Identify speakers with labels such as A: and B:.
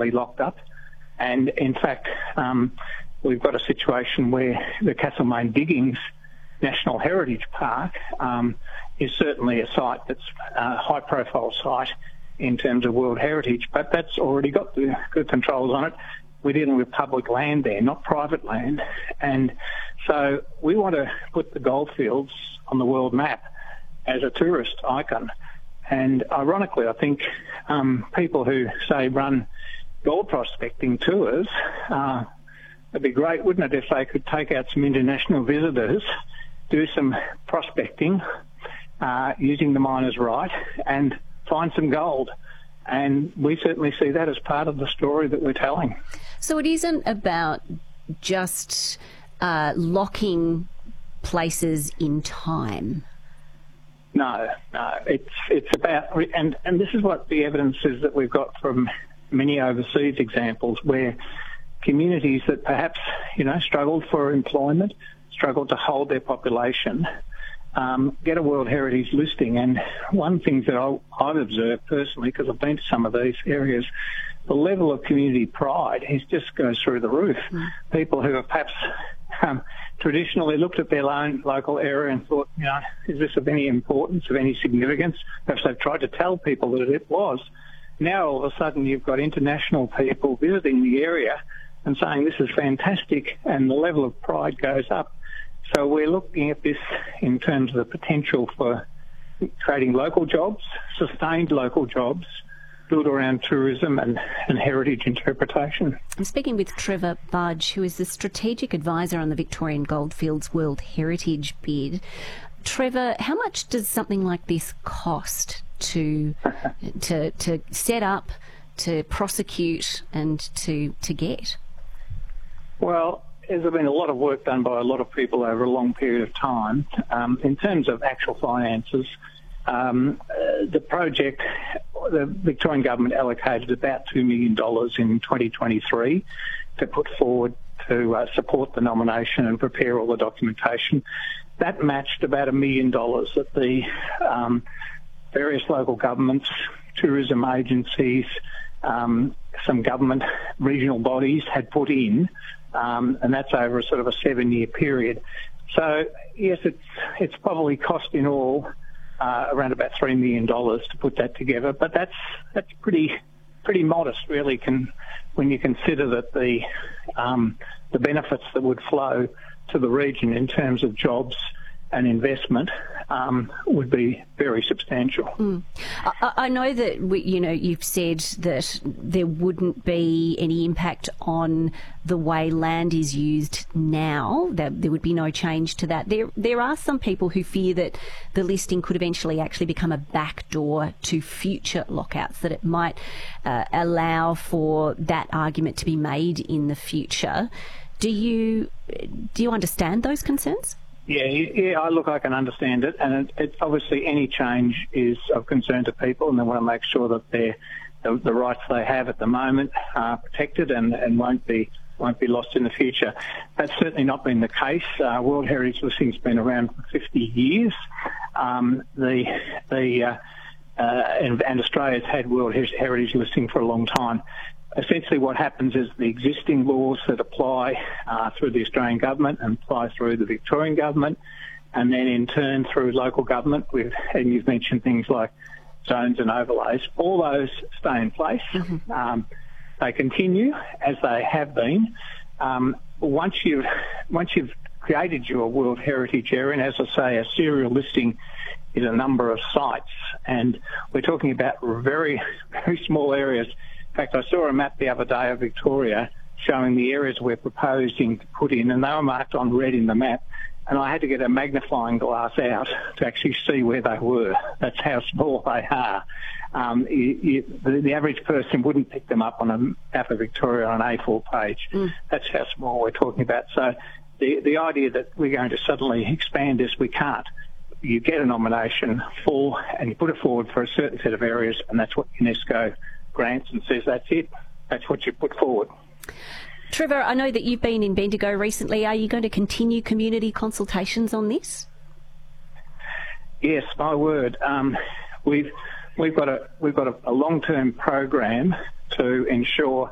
A: permanently locked up. And in fact, we've got a situation where the Castlemaine Diggings National Heritage Park is certainly a site that's a high-profile site in terms of World Heritage, but that's already got the good controls on it. We're dealing with public land there, not private land. And so we want to put the goldfields on the world map as a tourist icon. And ironically, I think people who, say, run gold prospecting tours, it'd be great, wouldn't it, if they could take out some international visitors, do some prospecting using the miner's right and find some gold. And we certainly see that as part of the story that we're telling.
B: So it isn't about just locking places in time.
A: No. It's about, and this is what the evidence is that we've got from many overseas examples where communities that perhaps, struggled for employment, struggled to hold their population, get a World Heritage listing. And one thing that I've observed personally, because I've been to some of these areas, the level of community pride just goes through the roof. People who have perhaps traditionally looked at their own local area and thought, is this of any importance, of any significance? Perhaps they've tried to tell people that it was. Now all of a sudden you've got international people visiting the area and saying this is fantastic, and the level of pride goes up. So we're looking at this in terms of the potential for creating local jobs, sustained local jobs, built around tourism and heritage interpretation.
B: I'm speaking with Trevor Budge, who is the strategic advisor on the Victorian Goldfields World Heritage bid. Trevor, how much does something like this cost to set up, to prosecute and to get?
A: Well, there's been a lot of work done by a lot of people over a long period of time. In terms of actual finances, the project, the Victorian government allocated about $2 million in 2023 to put forward to support the nomination and prepare all the documentation. That matched about $1 million that the various local governments, tourism agencies, some government regional bodies had put in, and that's over a sort of a 7-year period. So yes, it's probably cost in all around about $3 million to put that together, but that's pretty modest, really, when you consider that the benefits that would flow to the region in terms of jobs and investment would be very substantial.
B: I know that you've said that there wouldn't be any impact on the way land is used now, that there would be no change to that. There are some people who fear that the listing could eventually actually become a backdoor to future lockouts, that it might allow for that argument to be made in the future. Do you understand those concerns?
A: Yeah, I can understand it, and it's obviously any change is of concern to people, and they want to make sure that the rights they have at the moment are protected and won't be lost in the future. That's certainly not been the case. World Heritage listing's been around for 50 years. And Australia's had World Heritage listing for a long time. Essentially what happens is the existing laws that apply through the Australian government and apply through the Victorian government, and then in turn through local government, and you've mentioned things like zones and overlays, all those stay in place. Mm-hmm. They continue as they have been. Once you've created your World Heritage area, and as I say, a serial listing is a number of sites, and we're talking about very, very small areas. In fact, I saw a map the other day of Victoria showing the areas we're proposing to put in, and they were marked on red in the map, and I had to get a magnifying glass out to actually see where they were. That's how small they are. The average person wouldn't pick them up on a map of Victoria on an A4 page. That's how small we're talking about. So the idea that we're going to suddenly expand this, we can't. You get a nomination for, and you put it forward for a certain set of areas, and that's what UNESCO grants and says that's it. That's what you put forward.
B: Trevor, I know that you've been in Bendigo recently. Are you going to continue community consultations on this?
A: Yes, my word. We've got a long-term program to ensure